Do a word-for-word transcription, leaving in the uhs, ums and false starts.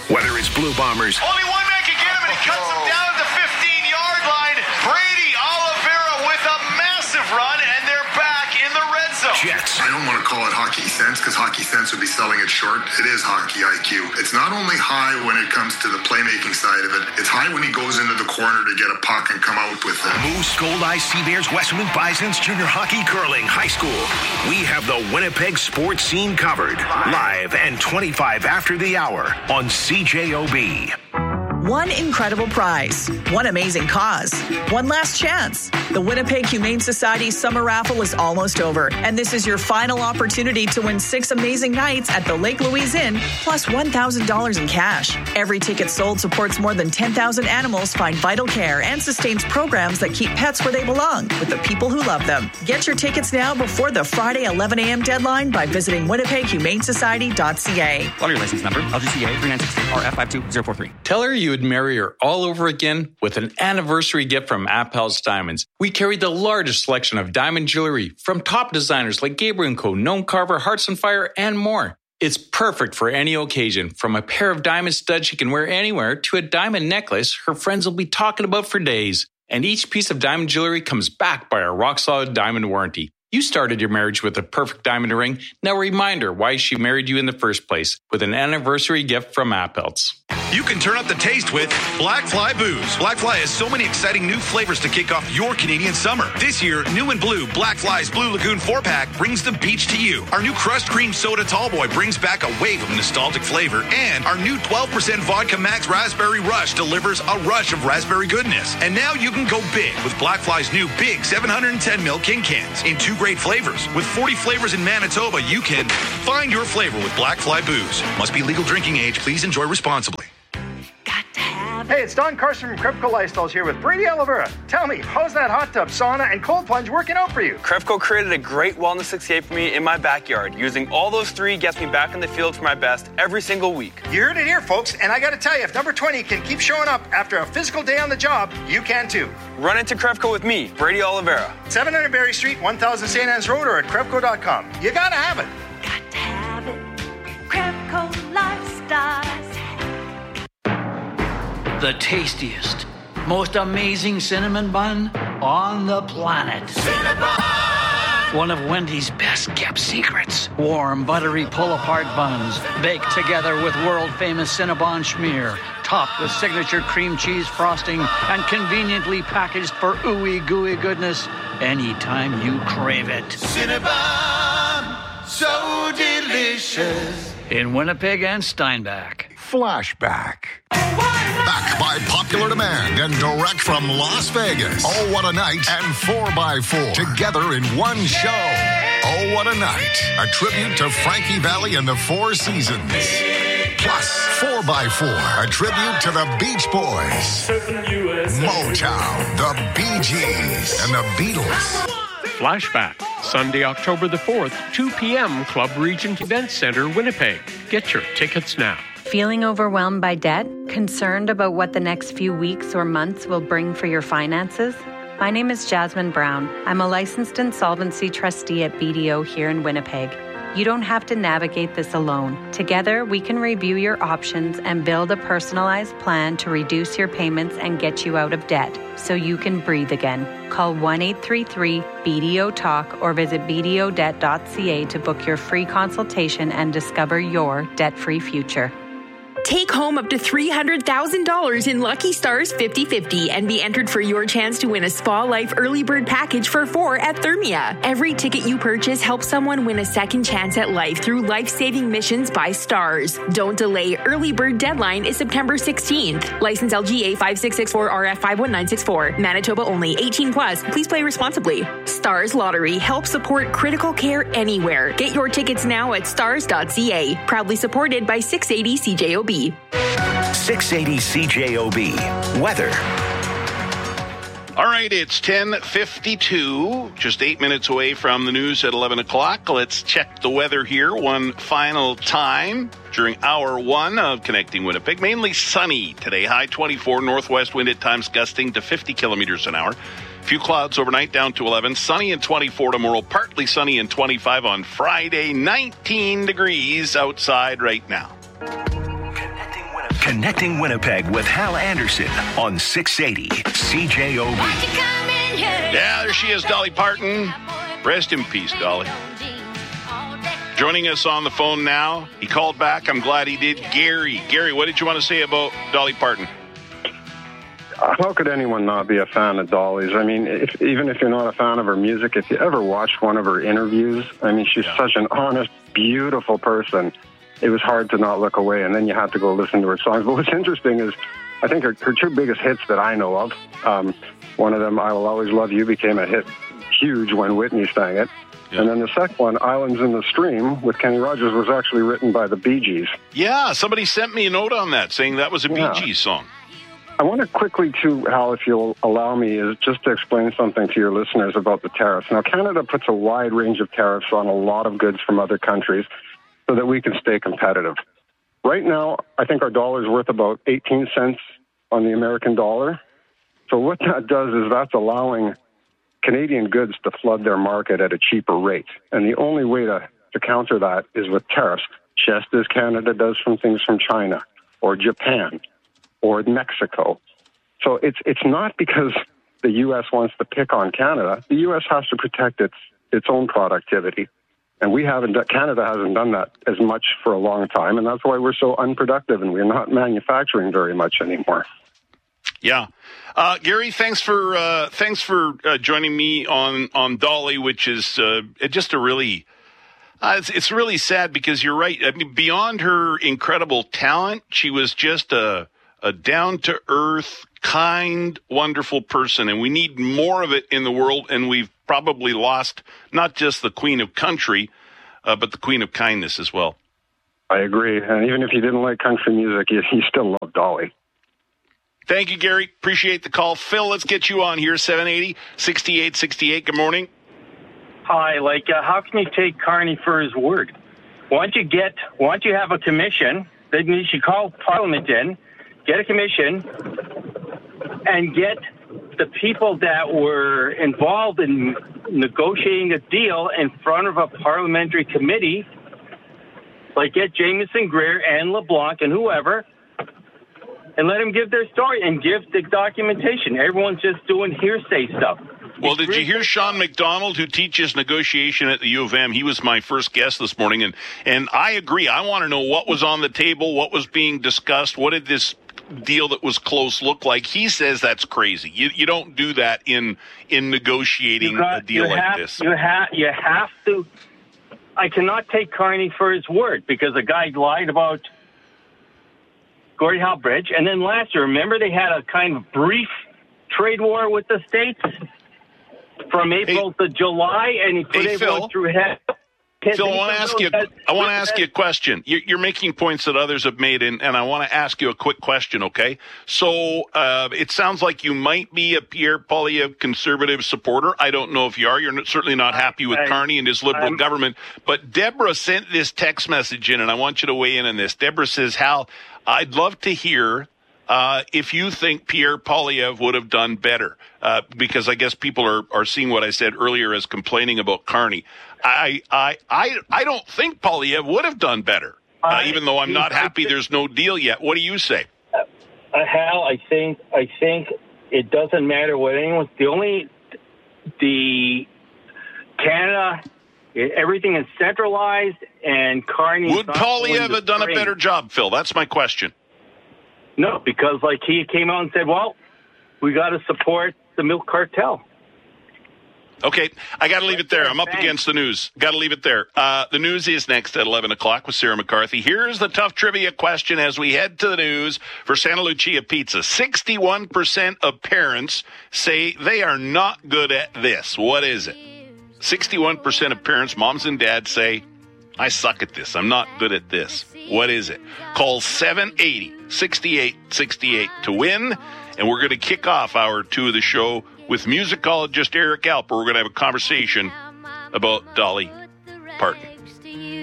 Whether it's Blue Bombers. Only one man can get him, and he cuts him down at the fifteen-yard line. Brady Oliveira with a massive run, and they're back in the red zone. Jets. I don't want to call it hockey sense because hockey sense would be selling it short. It is hockey I Q. It's not only high when it comes to the playmaking side of it. It's high when he goes into the corner to get a puck and come out with it. Moose, Gold Eye, Seabears, Westman Bisons, Junior Hockey, Curling, High School. We have the Winnipeg sports scene covered. Live and twenty-five after the hour on C J O B. One incredible prize, one amazing cause, one last chance. The Winnipeg Humane Society Summer Raffle is almost over, and this is your final opportunity to win six amazing nights at the Lake Louise Inn, plus one thousand dollars in cash. Every ticket sold supports more than ten thousand animals find vital care and sustains programs that keep pets where they belong, with the people who love them. Get your tickets now before the Friday eleven a.m. deadline by visiting winnipeg humane society dot c a. Lottery license number, L G C A three nine six R F five two zero four three. Tell her you would marry her all over again with an anniversary gift from Appel's Diamonds. We carry the largest selection of diamond jewelry from top designers like Gabriel and Co., Gnome Carver, Hearts on Fire, and more. It's perfect for any occasion, from a pair of diamond studs she can wear anywhere to a diamond necklace her friends will be talking about for days. And each piece of diamond jewelry comes backed by our rock-solid diamond warranty. You started your marriage with a perfect diamond ring. Now remind her why she married you in the first place with an anniversary gift from Appel's. You can turn up the taste with Black Fly Booze. Black Fly has so many exciting new flavors to kick off your Canadian summer. This year, new and blue, Black Fly's Blue Lagoon four-pack brings the beach to you. Our new Crushed Cream Soda Tallboy brings back a wave of nostalgic flavor. And our new twelve percent Vodka Max Raspberry Rush delivers a rush of raspberry goodness. And now you can go big with Black Fly's new big seven hundred ten milliliter King Cans in two great flavors. With forty flavors in Manitoba, you can find your flavor with Black Fly Booze. Must be legal drinking age. Please enjoy responsibly. Hey, it's Don Carson from Krepco Lifestyles here with Brady Oliveira. Tell me, how's that hot tub, sauna, and cold plunge working out for you? Krepco created a great wellness sixty-eight for me in my backyard. Using all those three gets me back in the field for my best every single week. You heard it here, folks, and I gotta tell you, if number twenty can keep showing up after a physical day on the job, you can too. Run into Krepco with me, Brady Oliveira. seven hundred Berry Street, one thousand Saint Anne's Road, or at Krepco dot com. You gotta have it. Got to have it. Krepco Lifestyles. The tastiest, most amazing cinnamon bun on the planet. Cinnabon! One of Wendy's best kept secrets. Warm, buttery pull-apart buns, baked together with world-famous Cinnabon schmear, topped with signature cream cheese frosting, and conveniently packaged for ooey gooey goodness anytime you crave it. Cinnabon, so delicious. In Winnipeg and Steinbach. Flashback. Back by popular demand and direct from Las Vegas. Oh, what a night and four by four together in one show. Oh, what a night. A tribute to Frankie Valli and the Four Seasons. Plus, four by four, a tribute to the Beach Boys, Motown, the Bee Gees, and the Beatles. Flashback, Sunday, October the fourth, two p.m., Club Regent Event Center, Winnipeg. Get your tickets now. Feeling overwhelmed by debt? Concerned about what the next few weeks or months will bring for your finances? My name is Jasmine Brown. I'm a licensed insolvency trustee at B D O here in Winnipeg. You don't have to navigate this alone. Together, we can review your options and build a personalized plan to reduce your payments and get you out of debt so you can breathe again. Call one eight three three B D O talk or visit b d o debt dot c a to book your free consultation and discover your debt-free future. Take home up to three hundred thousand dollars in Lucky Stars fifty fifty and be entered for your chance to win a Spa Life Early Bird Package for four at Thermia. Every ticket you purchase helps someone win a second chance at life through life-saving missions by Stars. Don't delay. Early Bird deadline is September sixteenth. License L G A five six six four R F five one nine six four. Manitoba only. eighteen plus. Please play responsibly. Stars Lottery helps support critical care anywhere. Get your tickets now at stars dot c a. Proudly supported by six eighty C J O B. six eighty C J O B. Weather. All right, it's ten fifty-two, just eight minutes away from the news at eleven o'clock. Let's check the weather here one final time during hour one of Connecting Winnipeg. Mainly sunny today, high twenty-four, northwest wind at times gusting to fifty kilometers an hour. Few clouds overnight down to eleven, sunny and twenty-four tomorrow, partly sunny and twenty-five on Friday, nineteen degrees outside right now. Connecting Winnipeg with Hal Anderson on six eighty C J O B. Yeah, there she is, Dolly Parton. Rest in peace, Dolly. Joining us on the phone now, he called back. I'm glad he did. Gary. Gary, what did you want to say about Dolly Parton? How could anyone not be a fan of Dolly's? I mean, if, even if you're not a fan of her music, if you ever watched one of her interviews, I mean, she's yeah. such an honest, beautiful person. It was hard to not look away, and then you had to go listen to her songs. But what's interesting is, I think her, her two biggest hits that I know of, um, one of them, I Will Always Love You, became a hit huge when Whitney sang it. Yeah. And then the second one, Islands in the Stream, with Kenny Rogers, was actually written by the Bee Gees. Yeah, somebody sent me a note on that, saying that was a yeah. Bee Gees song. I want to quickly, too, Hal, if you'll allow me, is just to explain something to your listeners about the tariffs. Now, Canada puts a wide range of tariffs on a lot of goods from other countries so that we can stay competitive. Right now, I think our dollar is worth about eighteen cents on the American dollar. So what that does is that's allowing Canadian goods to flood their market at a cheaper rate. And the only way to, to counter that is with tariffs, just as Canada does from things from China or Japan or Mexico. So it's it's not because the U S wants to pick on Canada. The U S has to protect its its own productivity. And we haven't, Canada hasn't done that as much for a long time, and that's why we're so unproductive and we're not manufacturing very much anymore. Yeah. Uh, Gary, thanks for uh, thanks for uh, joining me on, on Dolly, which is uh, just a really, uh, it's, it's really sad because you're right. I mean, beyond her incredible talent, she was just a, a down-to-earth, kind, wonderful person, and we need more of it in the world, and we've probably lost not just the queen of country, uh, but the queen of kindness as well. I agree, and even if you didn't like country music, you, you still love Dolly. Thank you, Gary. Appreciate the call. Phil, let's get you on here, seven eighty, sixty-eight sixty-eight. Good morning. Hi, like, uh, how can you take Carney for his word? Why don't you get, why don't you have a commission, then you should call Parliament in, get a commission, and get the people that were involved in negotiating the deal in front of a parliamentary committee, like get Jameson Greer and LeBlanc and whoever, and let them give their story and give the documentation. Everyone's just doing hearsay stuff. Well, did you hear Sean McDonald, who teaches negotiation at the U of M? He was my first guest this morning, and, and I agree. I want to know what was on the table, what was being discussed, what did this deal that was close look like. He says that's crazy. You you don't do that in in negotiating got, a deal like have, this. You have you have to. I cannot take Carney for his word because the guy lied about Gordie Howe Bridge, and then last year, remember they had a kind of brief trade war with the states from April hey, to July, and he put hey, everyone Phil. through hell. Phil, I want to ask you. I want to ask you a question. You're, you're making points that others have made, and, and I want to ask you a quick question. Okay, so uh, it sounds like you might be a Pierre Poilievre conservative supporter. I don't know if you are. You're certainly not happy with I, Carney and his liberal I'm, government. But Deborah sent this text message in, and I want you to weigh in on this. Deborah says, "Hal, I'd love to hear uh, if you think Pierre Poilievre would have done better, uh, because I guess people are are seeing what I said earlier as complaining about Carney." I, I, I, I don't think Poilievre would have done better, uh, even though I'm not happy there's no deal yet. What do you say? Uh, Hal, I think I think it doesn't matter what anyone. The only the Canada, everything is centralized, and Carney. Would Poilievre have done a better job, Phil? That's my question. No, because like he came out and said, "Well, we got to support the milk cartel." Okay, I got to leave it there. I'm up against the news. Got to leave it there. Uh, the news is next at eleven o'clock with Sarah McCarthy. Here's the tough trivia question as we head to the news for Santa Lucia Pizza. sixty-one percent of parents say they are not good at this. What is it? sixty-one percent of parents, moms and dads, say, I suck at this. I'm not good at this. What is it? Call seven eighty, sixty-eight sixty-eight to win. And we're going to kick off hour two of the show with musicologist Eric Alper. We're going to have a conversation about Dolly Parton.